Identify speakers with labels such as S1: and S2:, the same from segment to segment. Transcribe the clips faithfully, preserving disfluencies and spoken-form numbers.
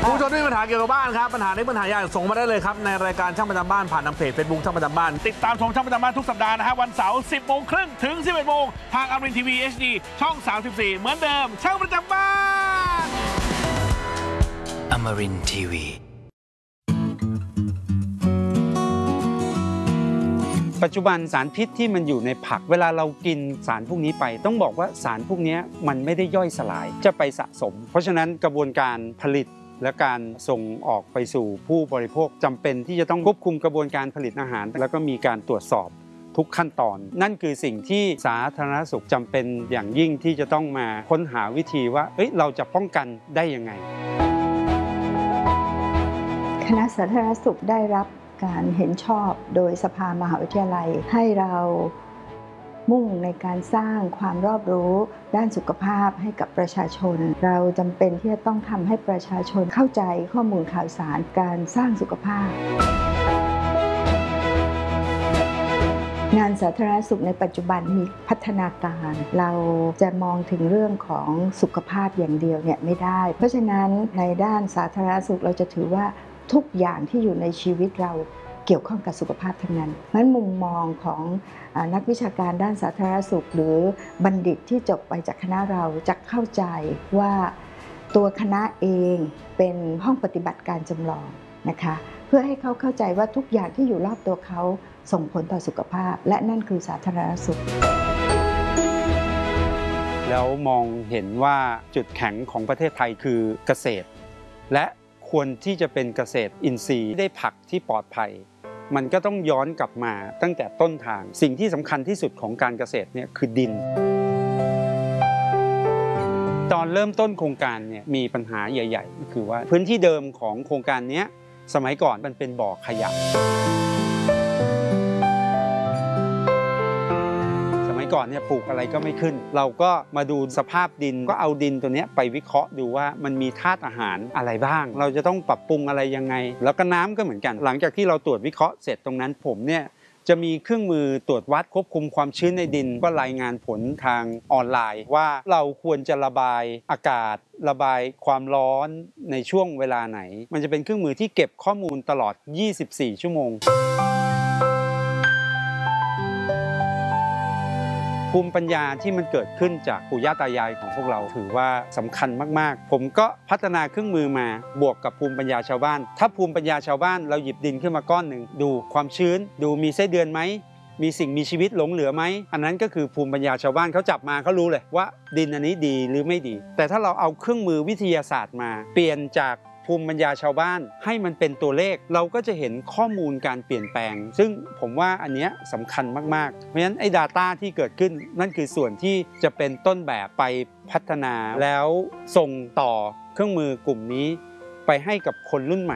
S1: ผู้ชมที่มีปัญหาเกี่ยวกับบ้านครับปัญหาในปัญหาใหญ่ส่งมาได้เลยครับในรายการช่างประจำบ้านผ่านทางเพจเฟซบุ๊กช่างประจำบ้านติดตามชมช่างประจำบ้านทุกสัปดาห์นะฮะวันเสาร์สิบโมงครึ่งถึงสิบเอ็ดโมงทางอมรินทร์ทีวี เอช ดี ช่องสามสิบสี่เหมือนเดิมช่างประจำบ้าน
S2: อมรินทร์ทีวี
S3: ปัจจุบันสารพิษที่มันอยู่ในผักเวลาเรากินสารพวกนี้ไปต้องบอกว่าสารพวกนี้มันไม่ได้ย่อยสลายจะไปสะสมเพราะฉะนั้นกระบวนการผลิตและการส่งออกไปสู่ผู้บริโภคจำเป็นที่จะต้องควบคุมกระบวนการผลิตอาหารแล้วก็มีการตรวจสอบทุกขั้นตอนนั่นคือสิ่งที่สาธารณสุขจำเป็นอย่างยิ่งที่จะต้องมาค้นหาวิธีว่าเอ้ยเราจะป้องกันได้ยังไง
S4: คณะสาธารณสุขได้รับการเห็นชอบโดยสภามหาวิทยาลัยให้เรามุ่งในการสร้างความรอบรู้ด้านสุขภาพให้กับประชาชนเราจำเป็นที่จะต้องทำให้ประชาชนเข้าใจข้อมูลข่าวสารการสร้างสุขภาพงานสาธารณสุขในปัจจุบันมีพัฒนาการเราจะมองถึงเรื่องของสุขภาพอย่างเดียวเนี่ยไม่ได้เพราะฉะนั้นในด้านสาธารณสุขเราจะถือว่าทุกอย่างที่อยู่ในชีวิตเราเกี่ยวข้องกับสุขภาพทั้งนั้นนั้นมุมมองของนักวิชาการด้านสาธารณสุขหรือบัณฑิตที่จบไปจากคณะเราจะเข้าใจว่าตัวคณะเองเป็นห้องปฏิบัติการจำลองนะคะเพื่อให้เขาเข้าใจว่าทุกอย่างที่อยู่รอบตัวเขาส่งผลต่อสุขภาพและนั่นคือสาธารณสุข
S3: แล้วมองเห็นว่าจุดแข็งของประเทศไทยคือเกษตรและควรที่จะเป็นเกษตรอินทรีย์ได้ผักที่ปลอดภัยมันก็ต้องย้อนกลับมาตั้งแต่ต้นทางสิ่งที่สำคัญที่สุดของการเกษตรเนี่ยคือดินตอนเริ่มต้นโครงการเนี่ยมีปัญหาใหญ่ๆก็คือว่าพื้นที่เดิมของโครงการนี้สมัยก่อนมันเป็นบ่อขยะก่อนเนี่ยปลูกอะไรก็ไม่ขึ้นเราก็มาดูสภาพดินก็เอาดินตัวนี้ไปวิเคราะห์ดูว่ามันมีธาตุอาหารอะไรบ้างเราจะต้องปรับปรุงอะไรยังไงแล้วก็น้ำก็เหมือนกันหลังจากที่เราตรวจวิเคราะห์เสร็จตรงนั้นผมเนี่ยจะมีเครื่องมือตรวจวัดควบคุมความชื้นในดินก็รายงานผลทางออนไลน์ว่าเราควรจะระบายอากาศระบายความร้อนในช่วงเวลาไหนมันจะเป็นเครื่องมือที่เก็บข้อมูลตลอดยี่สิบสี่ชั่วโมงภูมิปัญญาที่มันเกิดขึ้นจากปู่ย่าตายายของพวกเราถือว่าสำคัญมากๆผมก็พัฒนาเครื่องมือมาบวกกับภูมิปัญญาชาวบ้านถ้าภูมิปัญญาชาวบ้านเราหยิบดินขึ้นมาก้อนหนึ่งดูความชื้นดูมีไส้เดือนไหมมีสิ่งมีชีวิตหลงเหลือไหมอันนั้นก็คือภูมิปัญญาชาวบ้านเขาจับมาเขารู้เลยว่าดินอันนี้ดีหรือไม่ดีแต่ถ้าเราเอาเครื่องมือวิทยาศาสตร์มาเปลี่ยนจากภูมิปัญญาชาวบ้านให้มันเป็นตัวเลขเราก็จะเห็นข้อมูลการเปลี่ยนแปลงซึ่งผมว่าอันนี้สำคัญมากๆเพราะฉะนั้นไอ้ Data ที่เกิดขึ้นนั่นคือส่วนที่จะเป็นต้นแบบไปพัฒนาแล้วส่งต่อเครื่องมือกลุ่มนี้ไปให้กับคนรุ่นใหม่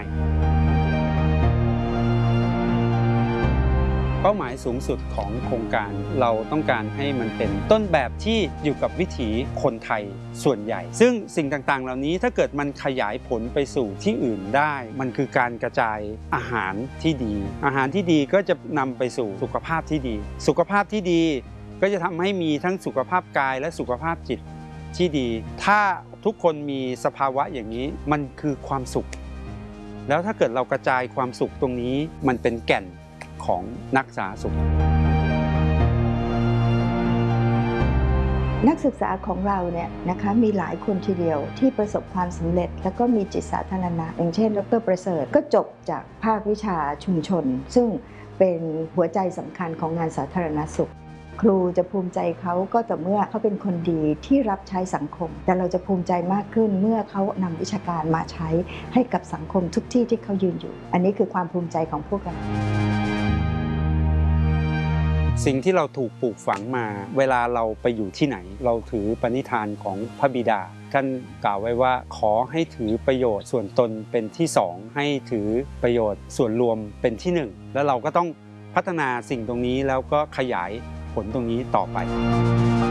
S3: เป้าหมายสูงสุดของโครงการเราต้องการให้มันเป็นต้นแบบที่อยู่กับวิถีคนไทยส่วนใหญ่ซึ่งสิ่งต่างๆเหล่านี้ถ้าเกิดมันขยายผลไปสู่ที่อื่นได้มันคือการกระจายอาหารที่ดีอาหารที่ดีก็จะนำไปสู่สุขภาพที่ดีสุขภาพที่ดีก็จะทำให้มีทั้งสุขภาพกายและสุขภาพจิตที่ดีถ้าทุกคนมีสภาวะอย่างนี้มันคือความสุขแล้วถ้าเกิดเรากระจายความสุขตรงนี้มันเป็นแก่นของนักสาธารณสุข
S4: นักศึกษาของเราเนี่ยนะคะมีหลายคนทีเดียวที่ประสบความสำเร็จแล้วก็มีจิตสาธารณะอย่างเช่นดร.ประเสริฐก็จบจากภาควิชาชุมชนซึ่งเป็นหัวใจสำคัญของงานสาธารณสุขครูจะภูมิใจเขาก็แต่เมื่อเขาเป็นคนดีที่รับใช้สังคมแต่เราจะภูมิใจมากขึ้นเมื่อเขานำวิชาการมาใช้ให้กับสังคมทุกที่ที่เขายืนอยู่อันนี้คือความภูมิใจของพวกเรา
S3: สิ่งที่เราถูกปลูกฝังมาเวลาเราไปอยู่ที่ไหนเราถือปณิธานของพระบิดาท่านกล่าวไว้ว่าขอให้ถือประโยชน์ส่วนตนเป็นที่สองให้ถือประโยชน์ส่วนรวมเป็นที่หนึ่งแล้วเราก็ต้องพัฒนาสิ่งตรงนี้แล้วก็ขยายผลตรงนี้ต่อไป